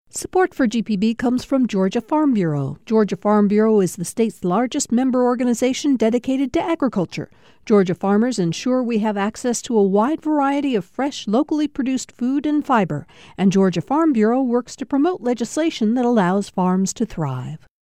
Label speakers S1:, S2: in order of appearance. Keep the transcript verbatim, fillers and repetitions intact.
S1: Support for G P B comes from Georgia Farm Bureau. Georgia Farm Bureau is the state's largest member organization dedicated to agriculture. Georgia farmers ensure we have access to a wide variety of fresh, locally produced food and fiber, and Georgia Farm Bureau works to promote legislation that allows farms to thrive.